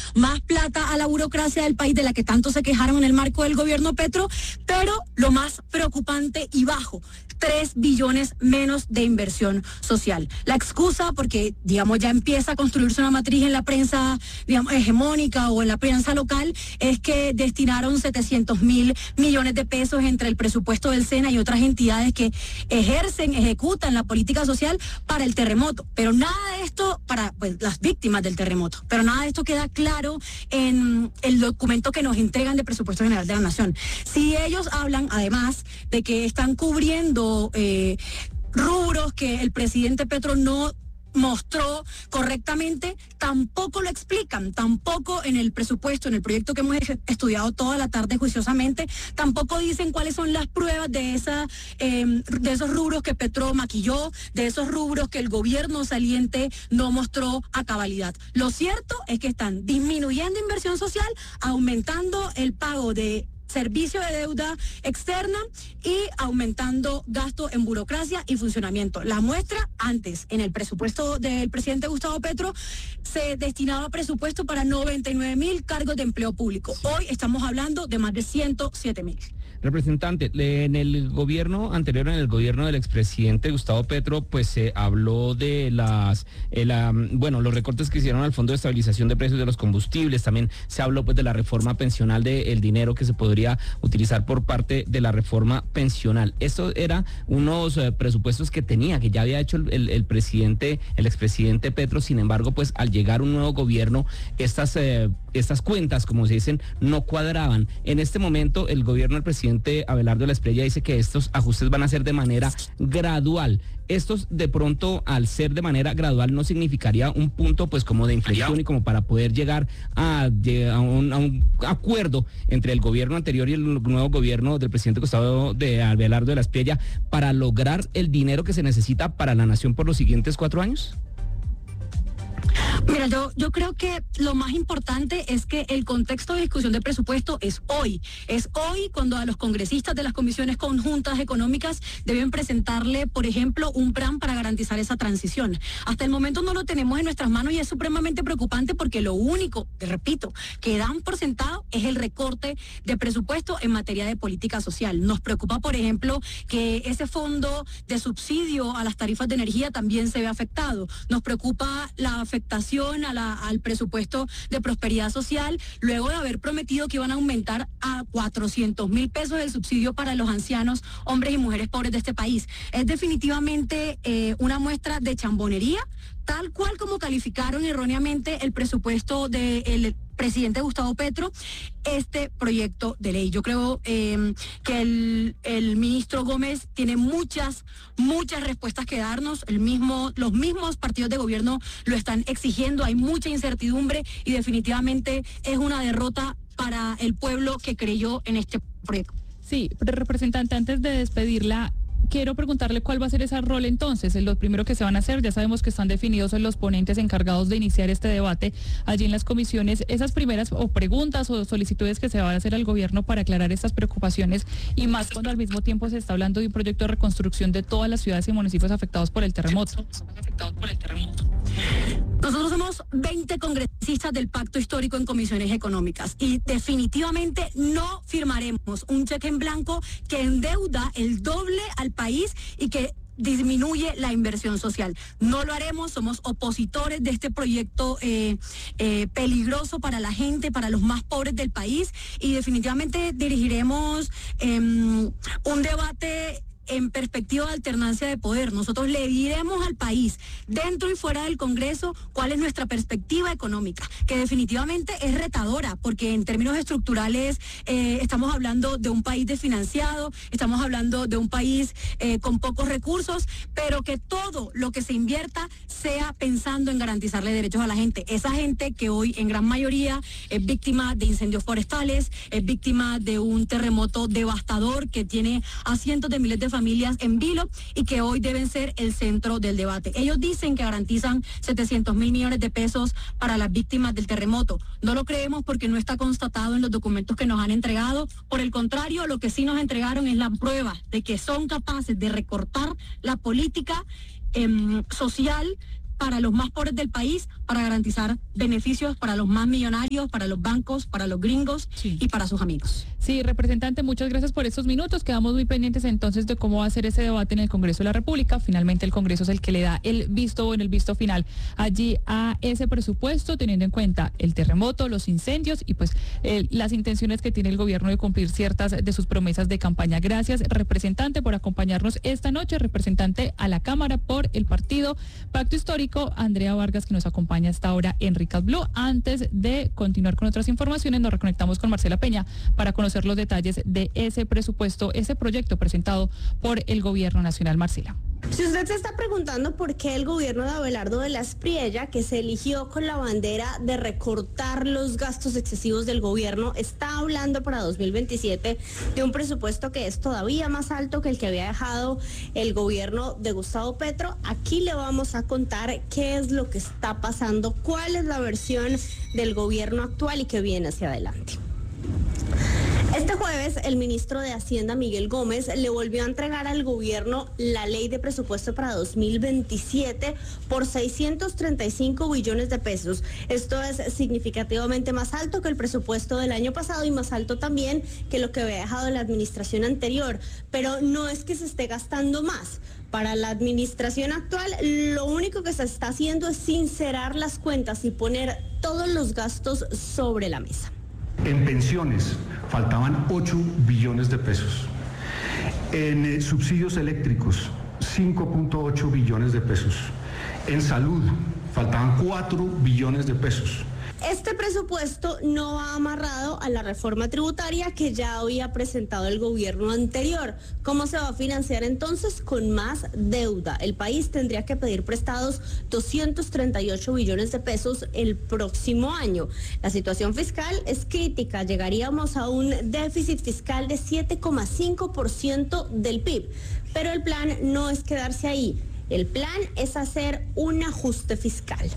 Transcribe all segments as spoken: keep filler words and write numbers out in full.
más plata a la burocracia del país de la que tanto se quejaron en el marco del gobierno Petro, pero lo más preocupante y bajo, tres billones menos de inversión social. La excusa, porque digamos ya empieza a construirse una matriz en la prensa, digamos, hegemónica o en la prensa local, es que destinaron setecientos mil millones de pesos entre el presupuesto del SENA y otras entidades que ejercen, ejecutan la política social para el terremoto. Pero nada de esto, para pues, las víctimas del terremoto, pero nada de esto queda claro en el documento que nos entregan de Presupuesto General de la Nación. Si ellos hablan, además, de que están cubriendo Eh, rubros que el presidente Petro no mostró correctamente, tampoco lo explican, tampoco en el presupuesto, en el proyecto que hemos estudiado toda la tarde juiciosamente, tampoco dicen cuáles son las pruebas de esa eh, de esos rubros que Petro maquilló, de esos rubros que el gobierno saliente no mostró a cabalidad. Lo cierto es que están disminuyendo inversión social, aumentando el pago de servicio de deuda externa y aumentando gasto en burocracia y funcionamiento. La muestra, antes, en el presupuesto del presidente Gustavo Petro, se destinaba presupuesto para noventa y nueve mil cargos de empleo público. Hoy estamos hablando de más de ciento siete mil. Representante, en el gobierno anterior, en el gobierno del expresidente Gustavo Petro, pues se habló de las, eh, la, bueno, los recortes que hicieron al Fondo de Estabilización de Precios de los Combustibles, también se habló pues de la reforma pensional, del dinero que se podría utilizar por parte de la reforma pensional. Esto era unos eh, presupuestos que tenía, que ya había hecho el, el, el presidente, el expresidente Petro. Sin embargo, pues al llegar un nuevo gobierno, estas, eh, estas cuentas, como se dicen, no cuadraban. En este momento, el gobierno del presidente Abelardo de la Espriella dice que estos ajustes van a ser de manera gradual. Estos de pronto, al ser de manera gradual, no significaría un punto pues como de inflexión y como para poder llegar a, a, un, a un acuerdo entre el gobierno anterior y el nuevo gobierno del presidente Gustavo de Abelardo de la Espriella para lograr el dinero que se necesita para la nación por los siguientes cuatro años. Mira, yo, yo creo que lo más importante es que el contexto de discusión del presupuesto es hoy. Es hoy cuando a los congresistas de las comisiones conjuntas económicas deben presentarle, por ejemplo, un plan para garantizar esa transición. Hasta el momento no lo tenemos en nuestras manos y es supremamente preocupante porque lo único, te repito, que dan por sentado es el recorte de presupuesto en materia de política social. Nos preocupa, por ejemplo, que ese fondo de subsidio a las tarifas de energía también se ve afectado. Nos preocupa la afectación A la, al presupuesto de prosperidad social, luego de haber prometido que iban a aumentar a cuatrocientos mil pesos el subsidio para los ancianos, hombres y mujeres pobres de este país. Es definitivamente eh, una muestra de chambonería, tal cual como calificaron erróneamente el presupuesto del presidente Gustavo Petro, este proyecto de ley. Yo creo eh, que el, el ministro Gómez tiene muchas, muchas respuestas que darnos. El mismo, los mismos partidos de gobierno lo están exigiendo. Hay mucha incertidumbre y definitivamente es una derrota para el pueblo que creyó en este proyecto. Sí, representante, antes de despedirla, quiero preguntarle cuál va a ser ese rol entonces. Lo primero que se van a hacer, ya sabemos que están definidos los ponentes encargados de iniciar este debate allí en las comisiones. Esas primeras o preguntas o solicitudes que se van a hacer al gobierno para aclarar estas preocupaciones, y más cuando al mismo tiempo se está hablando de un proyecto de reconstrucción de todas las ciudades y municipios afectados por el terremoto. Nosotros somos veinte congresistas del Pacto Histórico en comisiones económicas y definitivamente no firmaremos un cheque en blanco que endeuda el doble al país y que disminuye la inversión social. No lo haremos, somos opositores de este proyecto eh, eh, peligroso para la gente, para los más pobres del país, y definitivamente dirigiremos eh, un debate en perspectiva de alternancia de poder. Nosotros le diremos al país, dentro y fuera del Congreso, cuál es nuestra perspectiva económica, que definitivamente es retadora, porque en términos estructurales eh, estamos hablando de un país desfinanciado, estamos hablando de un país eh, con pocos recursos, pero que todo lo que se invierta sea pensando en garantizarle derechos a la gente. Esa gente que hoy en gran mayoría es víctima de incendios forestales, es víctima de un terremoto devastador que tiene a cientos de miles de familias familias en vilo y que hoy deben ser el centro del debate. Ellos dicen que garantizan setecientos mil millones de pesos para las víctimas del terremoto. No lo creemos porque no está constatado en los documentos que nos han entregado. Por el contrario, lo que sí nos entregaron es la prueba de que son capaces de recortar la política eh, social para los más pobres del país, para garantizar beneficios para los más millonarios, para los bancos, para los gringos sí. y para sus amigos. Sí, representante, muchas gracias por estos minutos. Quedamos muy pendientes entonces de cómo va a ser ese debate en el Congreso de la República. Finalmente el Congreso es el que le da el visto bueno, el visto final allí a ese presupuesto, teniendo en cuenta el terremoto, los incendios y pues eh, las intenciones que tiene el gobierno de cumplir ciertas de sus promesas de campaña. Gracias, representante, por acompañarnos esta noche, representante a la Cámara por el partido Pacto Histórico, Andrea Vargas, que nos acompaña hasta ahora en Ricas Blue. Antes de continuar con otras informaciones, nos reconectamos con Marcela Peña para conocer los detalles de ese presupuesto, ese proyecto presentado por el Gobierno Nacional. Marcela. Si usted se está preguntando por qué el gobierno de Abelardo de la Espriella, que se eligió con la bandera de recortar los gastos excesivos del gobierno, está hablando para dos mil veintisiete de un presupuesto que es todavía más alto que el que había dejado el gobierno de Gustavo Petro, aquí le vamos a contar qué es lo que está pasando, cuál es la versión del gobierno actual y qué viene hacia adelante. Este jueves, el ministro de Hacienda, Miguel Gómez, le volvió a entregar al gobierno la ley de presupuesto para dos mil veintisiete por seiscientos treinta y cinco billones de pesos. Esto es significativamente más alto que el presupuesto del año pasado y más alto también que lo que había dejado la administración anterior. Pero no es que se esté gastando más. Para la administración actual, lo único que se está haciendo es sincerar las cuentas y poner todos los gastos sobre la mesa. En pensiones faltaban ocho billones de pesos. En eh, subsidios eléctricos, cinco punto ocho billones de pesos. En salud faltaban cuatro billones de pesos. Este presupuesto no va amarrado a la reforma tributaria que ya había presentado el gobierno anterior. ¿Cómo se va a financiar entonces? Con más deuda. El país tendría que pedir prestados doscientos treinta y ocho billones de pesos el próximo año. La situación fiscal es crítica. Llegaríamos a un déficit fiscal de siete coma cinco por ciento del P I B. Pero el plan no es quedarse ahí. El plan es hacer un ajuste fiscal.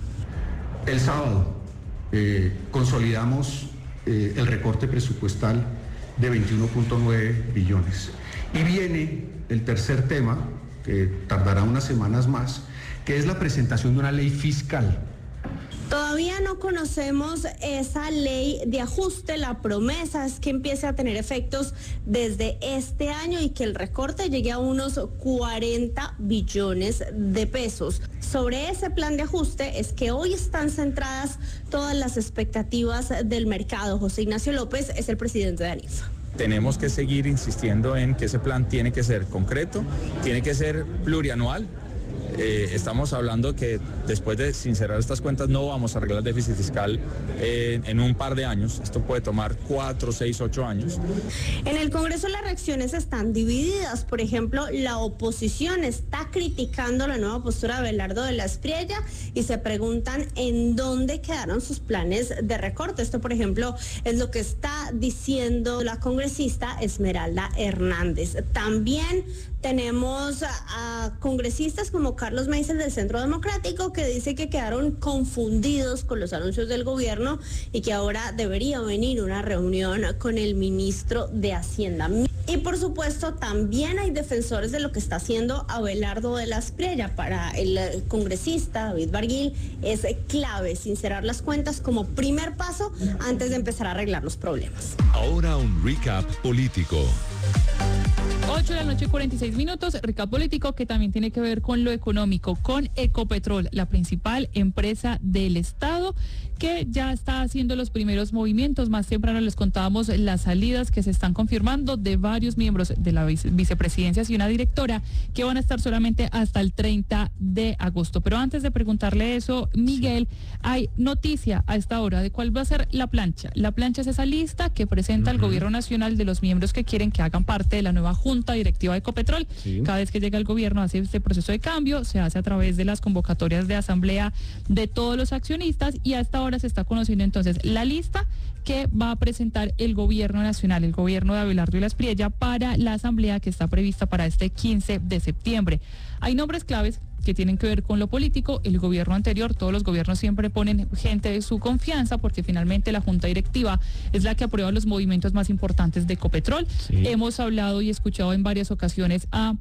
El sábado Eh, consolidamos eh, el recorte presupuestal de veintiuno punto nueve billones. Y viene el tercer tema, que tardará unas semanas más, que es la presentación de una ley fiscal. Todavía no conocemos esa ley de ajuste. La promesa es que empiece a tener efectos desde este año y que el recorte llegue a unos cuarenta billones de pesos. Sobre ese plan de ajuste es que hoy están centradas todas las expectativas del mercado. José Ignacio López es el presidente de ANIF. Tenemos que seguir insistiendo en que ese plan tiene que ser concreto, tiene que ser plurianual. Eh, estamos hablando que después de sincerar estas cuentas no vamos a arreglar el déficit fiscal eh, en un par de años. Esto puede tomar cuatro, seis, ocho años. En el Congreso las reacciones están divididas. Por ejemplo, la oposición está criticando la nueva postura de Abelardo de la Espriella y se preguntan en dónde quedaron sus planes de recorte. Esto, por ejemplo, es lo que está diciendo la congresista Esmeralda Hernández. También tenemos a, a congresistas como Carlos Meisel del Centro Democrático, que dice que quedaron confundidos con los anuncios del gobierno y que ahora debería venir una reunión con el ministro de Hacienda. Y por supuesto también hay defensores de lo que está haciendo Abelardo de la Espriella. Para el congresista David Barguil es clave sincerar las cuentas como primer paso antes de empezar a arreglar los problemas. Ahora un recap político. ocho de la noche, cuarenta y seis minutos, recap político que también tiene que ver con lo económico, con Ecopetrol, la principal empresa del Estado, que ya está haciendo los primeros movimientos. Más temprano les contábamos las salidas que se están confirmando de varios miembros de la vice vicepresidencia y una directora que van a estar solamente hasta el treinta de agosto. Pero antes de preguntarle eso, Miguel, hay noticia a esta hora de cuál va a ser la plancha. La plancha es esa lista que presenta uh-huh. el gobierno nacional de los miembros que quieren que hagan parte de la nueva junta directiva de Ecopetrol. Sí. Cada vez que llega el gobierno hace este proceso de cambio, se hace a través de las convocatorias de asamblea de todos los accionistas y a esta hora se está conociendo entonces la lista que va a presentar el gobierno nacional, el gobierno de Abelardo de la Espriella, para la asamblea que está prevista para este quince de septiembre. Hay nombres claves que tienen que ver con lo político. El gobierno anterior, todos los gobiernos siempre ponen gente de su confianza porque finalmente la junta directiva es la que aprueba los movimientos más importantes de Ecopetrol. Sí. Hemos hablado y escuchado en varias ocasiones a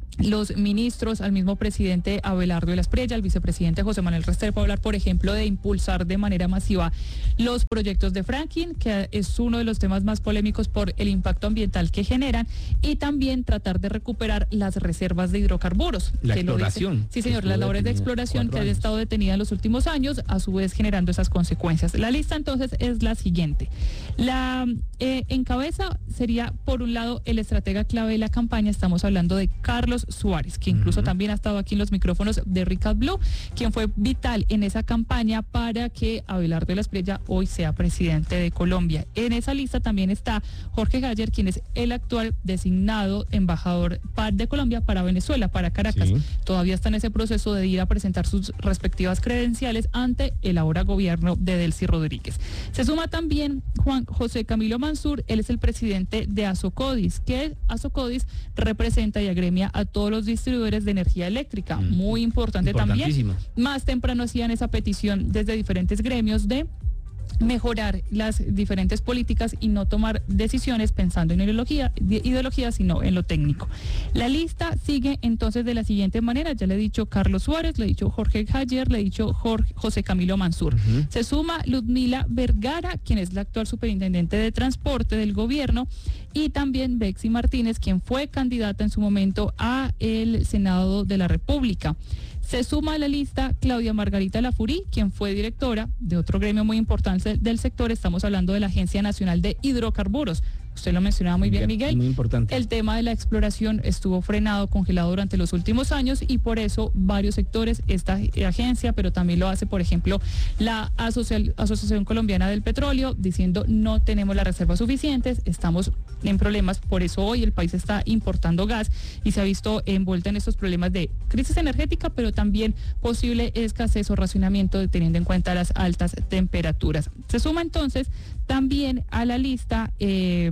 los ministros, al mismo presidente Abelardo de la Espriella, al vicepresidente José Manuel Restrepo, hablar, por ejemplo, de impulsar de manera masiva los proyectos de fracking, que es uno de los temas más polémicos por el impacto ambiental que generan, y también tratar de recuperar las reservas de hidrocarburos. La que exploración. Lo dice, sí, señor, las labores de exploración que han estado detenidas en los últimos años, a su vez generando esas consecuencias. La lista entonces es la siguiente. La eh, en cabeza sería, por un lado, el estratega clave de la campaña, estamos hablando de Carlos Suárez, que incluso uh-huh. también ha estado aquí en los micrófonos de Ricardo Blue, quien fue vital en esa campaña para que Abelardo de la Espriella hoy sea presidente de Colombia. En esa lista también está Jorge Hayer, quien es el actual designado embajador de Colombia para Venezuela, para Caracas. Sí. Todavía está en ese proceso de ir a presentar sus respectivas credenciales ante el ahora gobierno de Delcy Rodríguez. Se suma también Juan José Camilo Mansur, él es el presidente de Asocodis, que Asocodis representa y agremia a todos los distribuidores de energía eléctrica. Mm. Muy importante también. Más temprano hacían esa petición desde diferentes gremios de mejorar las diferentes políticas y no tomar decisiones pensando en ideología, ideología, sino en lo técnico. La lista sigue entonces de la siguiente manera. Ya le he dicho Carlos Suárez, le he dicho Jorge Hayer, le he dicho Jorge, José Camilo Mansur. Uh-huh. Se suma Ludmila Vergara, quien es la actual superintendente de transporte del gobierno, y también Bexy Martínez, quien fue candidata en su momento a el Senado de la República. Se suma a la lista Claudia Margarita Lafurí, quien fue directora de otro gremio muy importante del sector. Estamos hablando de la Agencia Nacional de Hidrocarburos. Usted lo mencionaba muy bien, Miguel. Muy importante. El tema de la exploración estuvo frenado, congelado durante los últimos años, y por eso varios sectores, esta agencia, pero también lo hace, por ejemplo, la Asociación, Asociación Colombiana del Petróleo, diciendo no tenemos las reservas suficientes, estamos en problemas. Por eso hoy el país está importando gas y se ha visto envuelta en estos problemas de crisis energética, pero también posible escasez o racionamiento, teniendo en cuenta las altas temperaturas. Se suma entonces también a la lista eh,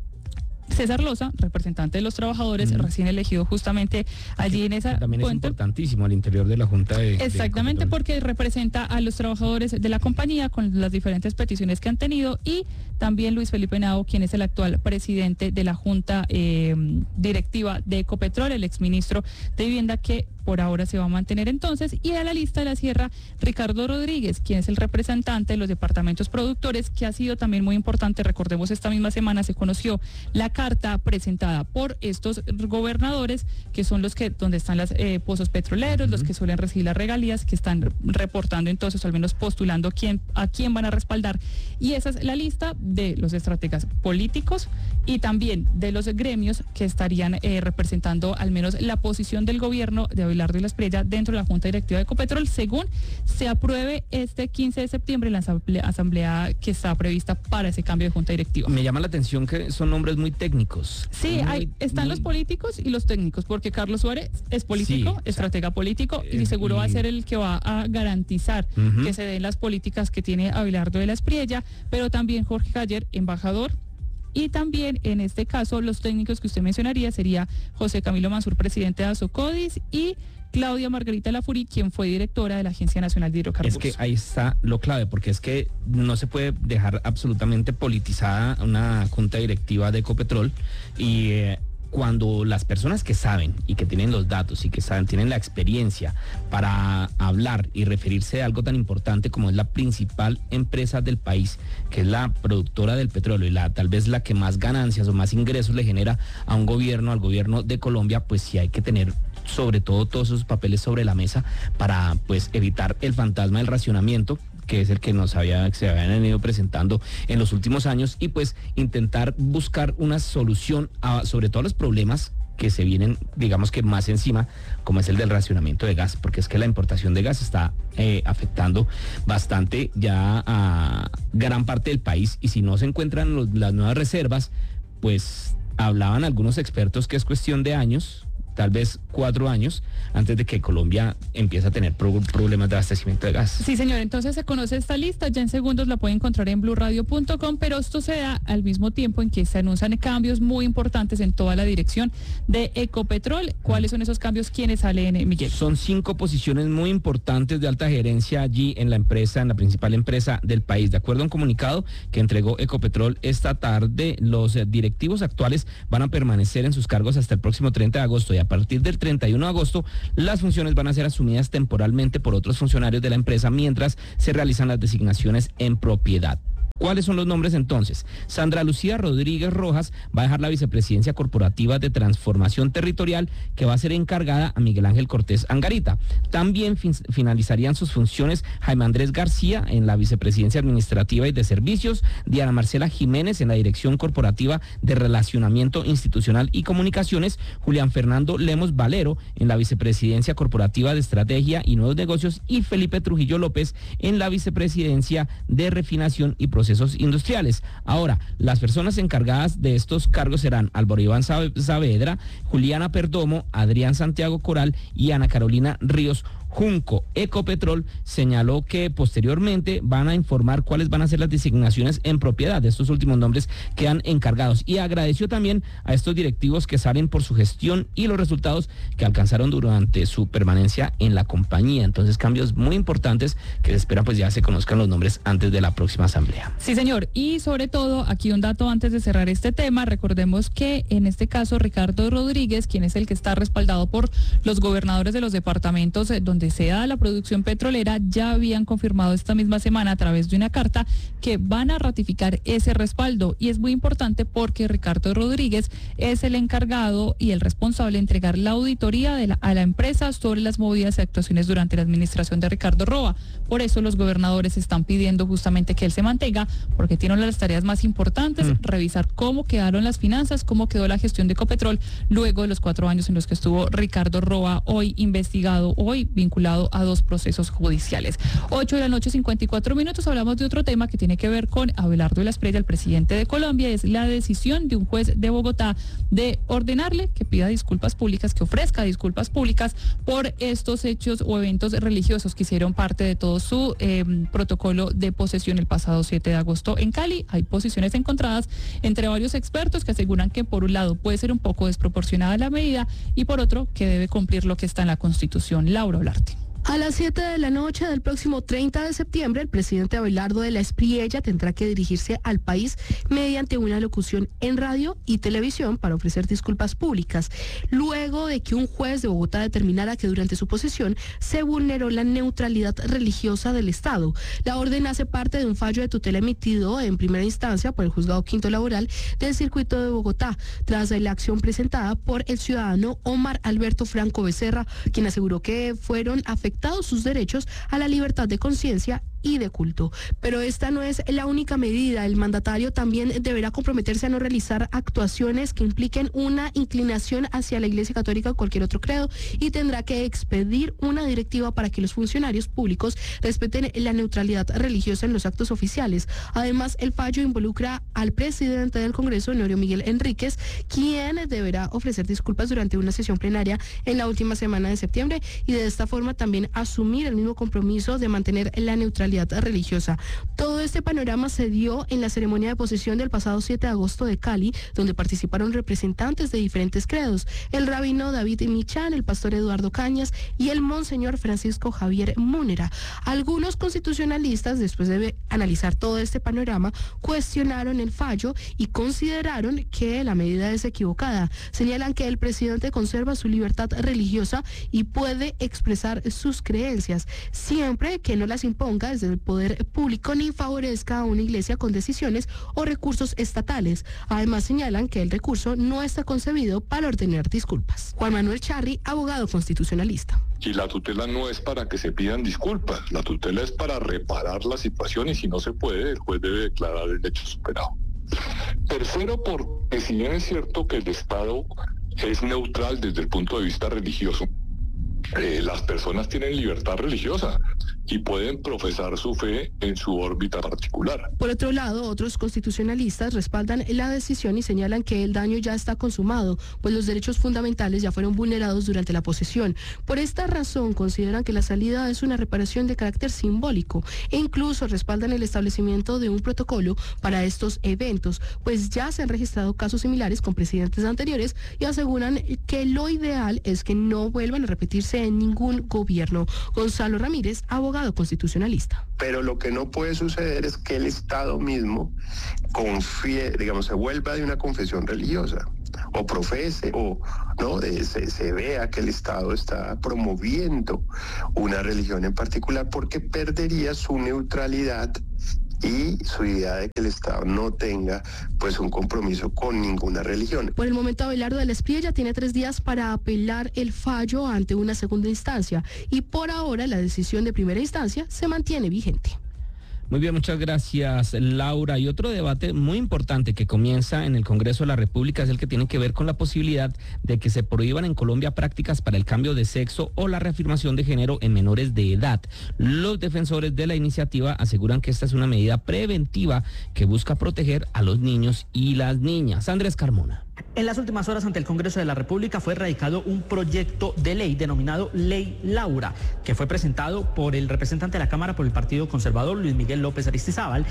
César Loza, representante de los trabajadores, mm. recién elegido justamente allí en esa También fuente. Es importantísimo al interior de la Junta de... Exactamente, de porque representa a los trabajadores de la compañía con las diferentes peticiones que han tenido, y también Luis Felipe Henao, quien es el actual presidente de la Junta eh, Directiva de Ecopetrol, el exministro de Vivienda, que por ahora se va a mantener entonces. Y a la lista de la Sierra, Ricardo Rodríguez, quien es el representante de los departamentos productores, que ha sido también muy importante. Recordemos, esta misma semana se conoció la carta presentada por estos gobernadores, que son los que, donde están los eh, pozos petroleros, uh-huh. los que suelen recibir las regalías, que están reportando entonces, o al menos postulando quién, a quién van a respaldar. Y esa es la lista de los estrategas políticos y también de los gremios que estarían eh, representando al menos la posición del gobierno de Abelardo de la Espriella dentro de la Junta Directiva de Ecopetrol, según se apruebe este quince de septiembre en la asamblea, asamblea que está prevista para ese cambio de Junta Directiva. Me llama la atención que son nombres muy técnicos. Sí, muy, hay, están muy... los políticos y los técnicos, porque Carlos Suárez es político, sí, estratega o sea, político, y seguro y... va a ser el que va a garantizar uh-huh. que se den las políticas que tiene Abelardo de la Espriella, pero también Jorge Hayer, embajador. Y también, en este caso, los técnicos que usted mencionaría sería José Camilo Mansur, presidente de Asocodis, y Claudia Margarita Lafurí, quien fue directora de la Agencia Nacional de Hidrocarburos. Es que ahí está lo clave, porque es que no se puede dejar absolutamente politizada una junta directiva de Ecopetrol, y eh, cuando las personas que saben y que tienen los datos y que saben, tienen la experiencia para hablar y referirse a algo tan importante como es la principal empresa del país, que es la productora del petróleo y la tal vez la que más ganancias o más ingresos le genera a un gobierno, al gobierno de Colombia, pues sí hay que tener sobre todo todos esos papeles sobre la mesa para pues evitar el fantasma del racionamiento, que es el que nos había, que se habían venido presentando en los últimos años, y pues intentar buscar una solución a sobre todo los problemas que se vienen, digamos que más encima, como es el del racionamiento de gas, porque es que la importación de gas está eh, afectando bastante ya a gran parte del país, y si no se encuentran los, las nuevas reservas, pues hablaban algunos expertos que es cuestión de años, tal vez cuatro años, antes de que Colombia empiece a tener pro- problemas de abastecimiento de gas. Sí, señor, entonces se conoce esta lista, ya en segundos la puede encontrar en blue radio punto com, pero esto se da al mismo tiempo en que se anuncian cambios muy importantes en toda la dirección de Ecopetrol. ¿Cuáles son esos cambios? ¿Quiénes salen, Miguel? Son cinco posiciones muy importantes de alta gerencia allí en la empresa, en la principal empresa del país. De acuerdo a un comunicado que entregó Ecopetrol esta tarde, los directivos actuales van a permanecer en sus cargos hasta el próximo treinta de agosto, y A partir del treinta y uno de agosto, las funciones van a ser asumidas temporalmente por otros funcionarios de la empresa mientras se realizan las designaciones en propiedad. ¿Cuáles son los nombres entonces? Sandra Lucía Rodríguez Rojas va a dejar la vicepresidencia corporativa de transformación territorial, que va a ser encargada a Miguel Ángel Cortés Angarita. También fin- finalizarían sus funciones Jaime Andrés García en la vicepresidencia administrativa y de servicios, Diana Marcela Jiménez en la dirección corporativa de relacionamiento institucional y comunicaciones, Julián Fernando Lemos Valero en la vicepresidencia corporativa de estrategia y nuevos negocios y Felipe Trujillo López en la vicepresidencia de refinación y procesos industriales. Ahora, las personas encargadas de estos cargos serán Álvaro Iván Saavedra, Juliana Perdomo, Adrián Santiago Coral y Ana Carolina Ríos Junco. Ecopetrol señaló que posteriormente van a informar cuáles van a ser las designaciones en propiedad de estos últimos nombres que han encargados, y agradeció también a estos directivos que salen por su gestión y los resultados que alcanzaron durante su permanencia en la compañía. Entonces, cambios muy importantes que se espera pues ya se conozcan los nombres antes de la próxima asamblea. Sí, señor. Y sobre todo, aquí un dato antes de cerrar este tema. Recordemos que en este caso Ricardo Rodríguez, quien es el que está respaldado por los gobernadores de los departamentos eh, donde se da la producción petrolera, ya habían confirmado esta misma semana a través de una carta que van a ratificar ese respaldo. Y es muy importante porque Ricardo Rodríguez es el encargado y el responsable de entregar la auditoría de la, a la empresa sobre las movidas y actuaciones durante la administración de Ricardo Roa. Por eso los gobernadores están pidiendo justamente que él se mantenga, porque tiene una de las tareas más importantes, mm. revisar cómo quedaron las finanzas, cómo quedó la gestión de Ecopetrol luego de los cuatro años en los que estuvo Ricardo Roa, hoy investigado, hoy vinculado a dos procesos judiciales. ocho de la noche, cincuenta y cuatro minutos, hablamos de otro tema que tiene que ver con Abelardo de la Espriella, el presidente de Colombia. Es la decisión de un juez de Bogotá de ordenarle que pida disculpas públicas, que ofrezca disculpas públicas por estos hechos o eventos religiosos que hicieron parte de todo su eh, protocolo de posesión el pasado siete de agosto en Cali. Hay posiciones encontradas entre varios expertos que aseguran que por un lado puede ser un poco desproporcionada la medida y por otro que debe cumplir lo que está en la Constitución. Laura Olarte. A las siete de la noche del próximo treinta de septiembre, el presidente Abelardo de la Espriella tendrá que dirigirse al país mediante una locución en radio y televisión para ofrecer disculpas públicas, luego de que un juez de Bogotá determinara que durante su posesión se vulneró la neutralidad religiosa del Estado. La orden hace parte de un fallo de tutela emitido en primera instancia por el Juzgado Quinto Laboral del Circuito de Bogotá, tras la acción presentada por el ciudadano Omar Alberto Franco Becerra, quien aseguró que fueron afectados sus derechos a la libertad de conciencia y de culto. Pero esta no es la única medida. El mandatario también deberá comprometerse a no realizar actuaciones que impliquen una inclinación hacia la Iglesia Católica o cualquier otro credo, y tendrá que expedir una directiva para que los funcionarios públicos respeten la neutralidad religiosa en los actos oficiales. Además, el fallo involucra al presidente del Congreso, Honorio Miguel Enríquez, quien deberá ofrecer disculpas durante una sesión plenaria en la última semana de septiembre, y de esta forma también asumir el mismo compromiso de mantener la neutralidad religiosa. Todo este panorama se dio en la ceremonia de posesión del pasado siete de agosto de Cali, donde participaron representantes de diferentes credos: el rabino David Michan, el pastor Eduardo Cañas y el monseñor Francisco Javier Múnera. Algunos constitucionalistas, después de analizar todo este panorama, cuestionaron el fallo y consideraron que la medida es equivocada. Señalan que el presidente conserva su libertad religiosa y puede expresar sus creencias, siempre que no las imponga desde el poder público ni favorezca a una iglesia con decisiones o recursos estatales. Además, señalan que el recurso no está concebido para ordenar disculpas. Juan Manuel Charri, abogado constitucionalista. Y la tutela no es para que se pidan disculpas, la tutela es para reparar la situación, y si no se puede, el juez debe declarar el hecho superado. Tercero, porque si bien es cierto que el Estado es neutral desde el punto de vista religioso, Eh, las personas tienen libertad religiosa y pueden profesar su fe en su órbita particular. Por otro lado, otros constitucionalistas respaldan la decisión y señalan que el daño ya está consumado, pues los derechos fundamentales ya fueron vulnerados durante la posesión. Por esta razón, consideran que la salida es una reparación de carácter simbólico e incluso respaldan el establecimiento de un protocolo para estos eventos, pues ya se han registrado casos similares con presidentes anteriores, y aseguran que lo ideal es que no vuelvan a repetirse en ningún gobierno. Gonzalo Ramírez, abogado constitucionalista. Pero lo que no puede suceder es que el Estado mismo confíe, digamos, se vuelva de una confesión religiosa o profese o no eh, se, se vea que el Estado está promoviendo una religión en particular, porque perdería su neutralidad y su idea de que el Estado no tenga pues un compromiso con ninguna religión. Por el momento, Abelardo de la Espriella tiene tres días para apelar el fallo ante una segunda instancia y por ahora la decisión de primera instancia se mantiene vigente. Muy bien, muchas gracias, Laura. Y otro debate muy importante que comienza en el Congreso de la República es el que tiene que ver con la posibilidad de que se prohíban en Colombia prácticas para el cambio de sexo o la reafirmación de género en menores de edad. Los defensores de la iniciativa aseguran que esta es una medida preventiva que busca proteger a los niños y las niñas. Andrés Carmona. En las últimas horas ante el Congreso de la República fue radicado un proyecto de ley denominado Ley Laura, que fue presentado por el representante de la Cámara por el Partido Conservador, Luis Miguel López Aristizábal,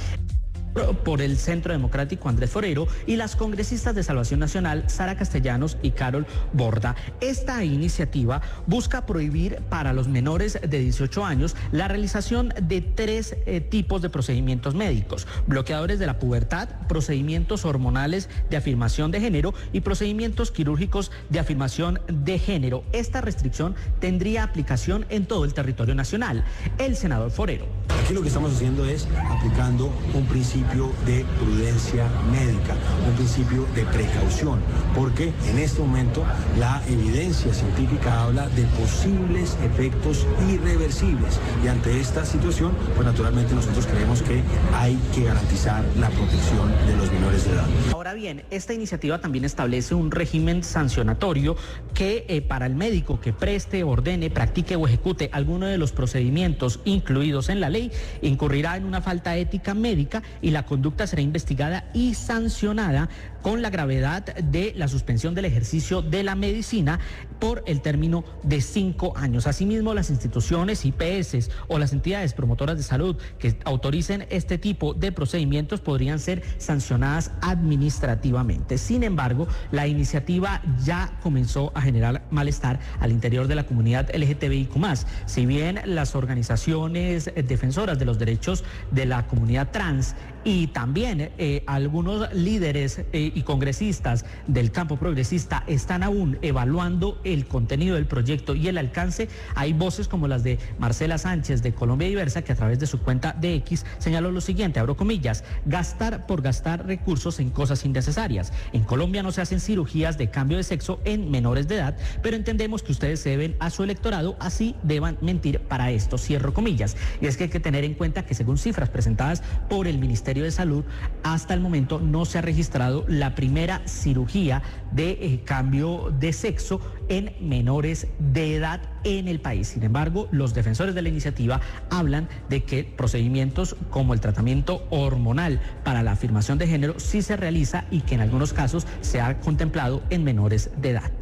por el Centro Democrático Andrés Forero y las congresistas de Salvación Nacional Sara Castellanos y Carol Borda. Esta iniciativa busca prohibir para los menores de dieciocho años la realización de tres eh, tipos de procedimientos médicos: bloqueadores de la pubertad, procedimientos hormonales de afirmación de género y procedimientos quirúrgicos de afirmación de género. Esta restricción tendría aplicación en todo el territorio nacional. El senador Forero. Aquí lo que estamos haciendo es aplicando un principio de prudencia médica, un principio de precaución, porque en este momento la evidencia científica habla de posibles efectos irreversibles y ante esta situación, pues naturalmente nosotros creemos que hay que garantizar la protección de los menores de edad. Ahora bien, esta iniciativa también establece un régimen sancionatorio que eh, para el médico que preste, ordene, practique o ejecute alguno de los procedimientos incluidos en la ley, incurrirá en una falta ética médica y la conducta será investigada y sancionada con la gravedad de la suspensión del ejercicio de la medicina por el término de cinco años. Asimismo, las instituciones, I P S o las entidades promotoras de salud que autoricen este tipo de procedimientos podrían ser sancionadas administrativamente. Sin embargo, la iniciativa ya comenzó a generar malestar al interior de la comunidad L G T B I Q más. Si bien las organizaciones defensoras de los derechos de la comunidad trans y también eh, algunos líderes eh, y congresistas del campo progresista están aún evaluando el contenido del proyecto y el alcance, hay voces como las de Marcela Sánchez de Colombia Diversa, que a través de su cuenta de X señaló lo siguiente, abro comillas: gastar por gastar recursos en cosas innecesarias. En Colombia no se hacen cirugías de cambio de sexo en menores de edad, pero entendemos que ustedes se deben a su electorado, así deban mentir para esto, cierro comillas. Y es que hay que tener en cuenta que según cifras presentadas por el Ministerio de Salud, hasta el momento no se ha registrado la primera cirugía de eh, cambio de sexo en menores de edad en el país. Sin embargo, los defensores de la iniciativa hablan de que procedimientos como el tratamiento hormonal para la afirmación de género sí se realiza y que en algunos casos se ha contemplado en menores de edad.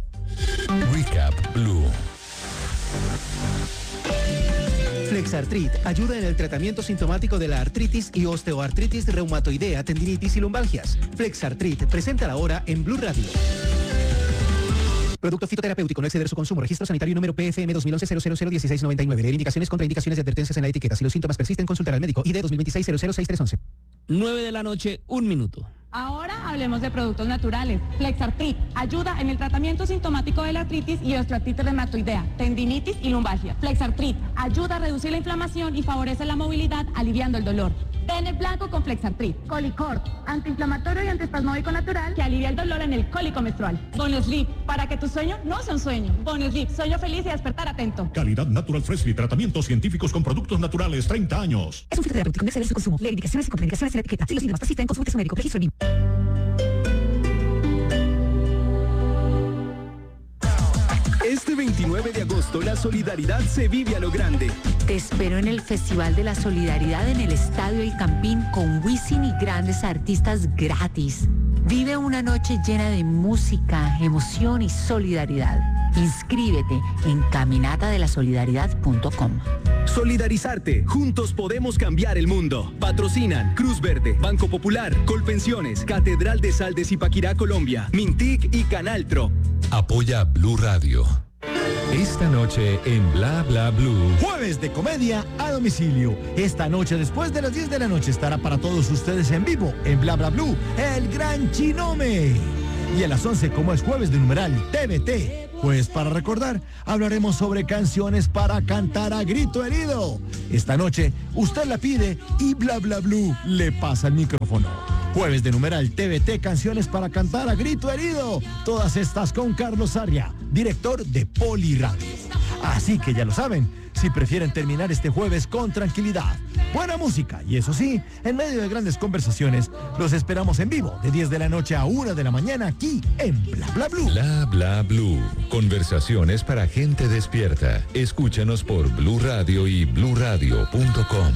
Recap Blue. Flexartrit ayuda en el tratamiento sintomático de la artritis y osteoartritis reumatoidea, tendinitis y lumbalgias. Flexartrit, presenta ahora en Blue Radio. Producto fitoterapéutico, no exceder su consumo. Registro sanitario número P F M dos mil once cero cero cero dieciséis noventa y nueve. Leer indicaciones, contraindicaciones y advertencias en la etiqueta. Si los síntomas persisten, consultar al médico. I D dos mil veintiséis cero cero seis tres once. nueve de la noche, un minuto. Ahora hablemos de productos naturales. Flexartrit ayuda en el tratamiento sintomático de la artritis y osteoartritis reumatoidea, tendinitis y lumbalgia. Flexartrit ayuda a reducir la inflamación y favorece la movilidad, aliviando el dolor. Ten el blanco con Flexartrit. Colicort, antiinflamatorio y antiespasmódico natural que alivia el dolor en el cólico menstrual. Bonoslip, para que tu sueño no sea un sueño. Bonoslip, sueño feliz y despertar atento. Calidad Natural Freshly, tratamientos científicos con productos naturales, treinta años. Es un fitoterapéutico, no exceder su consumo. Leer indicaciones y contraindicaciones en la etiqueta. Si los síntomas persisten, consulte a su médico. Registro B I M. Este veintinueve de agosto la solidaridad se vive a lo grande. Te espero en el Festival de la Solidaridad en el Estadio El Campín con Wisin y grandes artistas gratis. Vive una noche llena de música, emoción y solidaridad. Inscríbete en caminata de la solidaridad punto com. Solidarizarte, juntos podemos cambiar el mundo. Patrocinan Cruz Verde, Banco Popular, Colpensiones, Catedral de Sal de Zipaquirá, Colombia, Mintic y Canaltro. Apoya Blue Radio. Esta noche en Bla Bla Blue. Jueves de comedia a domicilio. Esta noche después de las diez de la noche estará para todos ustedes en vivo en Bla Bla Blue, el Gran Chinome. Y a las once, como es jueves de numeral T V T, pues para recordar, hablaremos sobre canciones para cantar a grito herido. Esta noche, usted la pide y Bla Bla Blue le pasa el micrófono. Jueves de numeral T V T, canciones para cantar a grito herido. Todas estas con Carlos Sarria, director de Poli Radio. Así que ya lo saben, si prefieren terminar este jueves con tranquilidad, buena música y eso sí, en medio de grandes conversaciones, los esperamos en vivo de diez de la noche a una de la mañana aquí en Bla Bla Blue. Bla Bla Blue. Conversaciones para gente despierta. Escúchanos por Blue Radio y blue radio punto com.